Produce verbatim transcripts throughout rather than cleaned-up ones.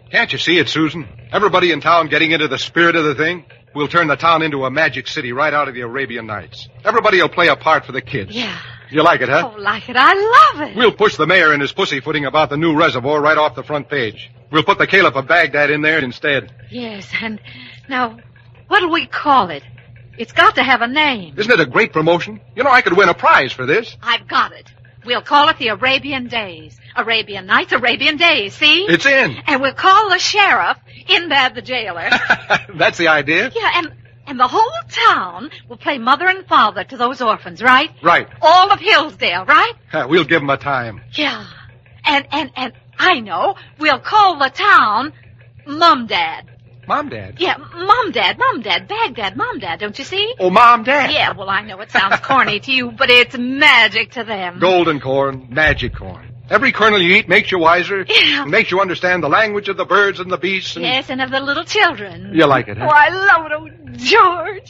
Can't you see it, Susan? Everybody in town getting into the spirit of the thing. We'll turn the town into a magic city right out of the Arabian Nights. Everybody will play a part for the kids. Yeah. You like it, huh? Oh, like it. I love it. We'll push the mayor and his pussyfooting about the new reservoir right off the front page. We'll put the Caliph of Baghdad in there instead. Yes, and now, what'll we call it? It's got to have a name. Isn't it a great promotion? You know, I could win a prize for this. I've got it. We'll call it the Arabian Days. Arabian Nights, Arabian Days, see? It's in. And we'll call the sheriff Indad the jailer. That's the idea. Yeah, and... And the whole town will play mother and father to those orphans, right? Right. All of Hillsdale, right? Uh, we'll give them a time. Yeah. And, and, and I know. We'll call the town Mom Dad. Mom Dad? Yeah, Mom Dad, Mom Dad, Baghdad, Mom Dad, don't you see? Oh, Mom Dad. Yeah, well, I know it sounds corny to you, but it's magic to them. Golden corn, magic corn. Every kernel you eat makes you wiser. Yeah. And makes you understand the language of the birds and the beasts. And... Yes, and of the little children. You like it, huh? Oh, I love it. Oh, George.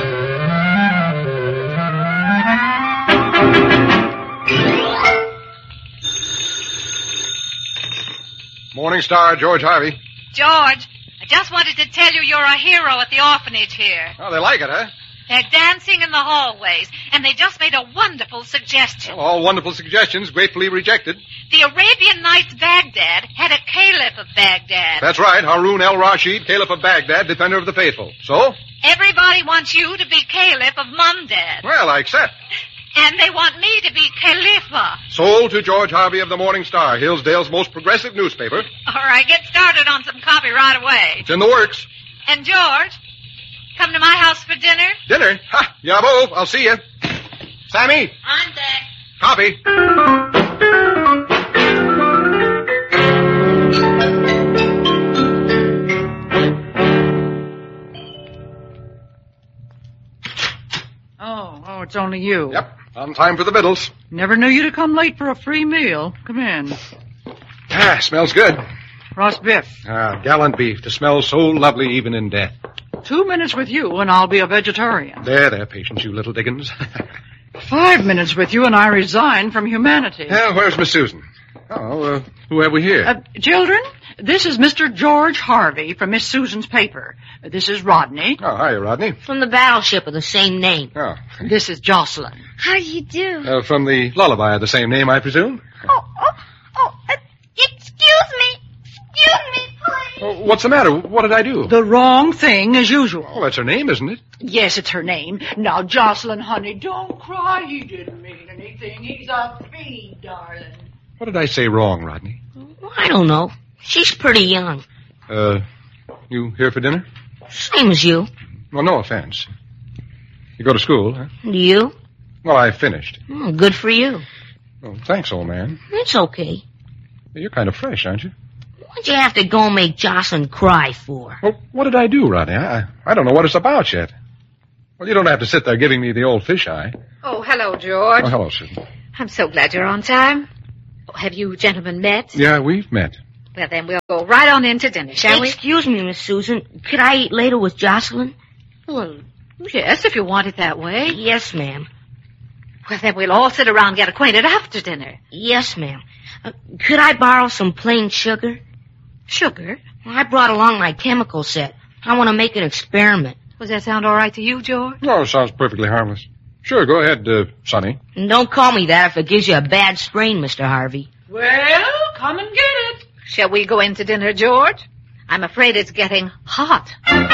Morning Star, George Harvey. George, I just wanted to tell you you're a hero at the orphanage here. Oh, they like it, huh? They're dancing in the hallways, and they just made a wonderful suggestion. Well, all wonderful suggestions, gratefully rejected. The Arabian Nights Baghdad had a caliph of Baghdad. That's right, Harun el-Rashid, Caliph of Baghdad, defender of the faithful. So? Everybody wants you to be caliph of Mumdad. Well, I accept. And they want me to be Khalifa. Sold to George Harvey of the Morning Star, Hillsdale's most progressive newspaper. All right, get started on some copy right away. It's in the works. And George, come to my house for dinner? Dinner? Ha! Yabo, I'll see you. Sammy? On deck. Copy. Oh, oh, it's only you. Yep, on time for the Biddles. Never knew you to come late for a free meal. Come in. Ah, smells good. Roast beef. Ah, gallant beef to smell so lovely even in death. Two minutes with you and I'll be a vegetarian. There, there, patience, you little Dickens. Five minutes with you and I resign from humanity. Yeah, where's Miss Susan? Oh, uh, who have we here? Uh, children, this is Mister George Harvey from Miss Susan's paper. This is Rodney. Oh, hi, Rodney. From the battleship of the same name. Oh. This is Jocelyn. How do you do? Uh, from the lullaby of the same name, I presume? Oh, oh, oh, uh, excuse me. Excuse me, please. Oh, what's the matter? What did I do? The wrong thing as usual. Oh, that's her name, isn't it? Yes, it's her name. Now, Jocelyn, honey, don't cry. He didn't mean anything. He's a fiend, darling. What did I say wrong, Rodney? I don't know. She's pretty young. Uh, you here for dinner? Same as you. Well, no offense. You go to school, huh? Do you? Well, I finished. Oh, good for you. Oh, thanks, old man. It's okay. You're kind of fresh, aren't you? What'd you have to go and make Jocelyn cry for? Well, what did I do, Rodney? I, I don't know what it's about yet. Well, you don't have to sit there giving me the old fisheye. Oh, hello, George. Oh, hello, Susan. I'm so glad you're on time. Have you gentlemen met? Yeah, we've met. Well, then we'll go right on in to dinner, shall we? Excuse me, Miss Susan. Could I eat later with Jocelyn? Well, yes, if you want it that way. Yes, ma'am. Well, then we'll all sit around and get acquainted after dinner. Yes, ma'am. Uh, could I borrow some plain sugar? Sugar? Well, I brought along my chemical set. I want to make an experiment. Does that sound all right to you, George? No, it sounds perfectly harmless. Sure, go ahead, uh, Sonny. And don't call me that if it gives you a bad strain, Mister Harvey. Well, come and get it. Shall we go in to dinner, George? I'm afraid it's getting hot.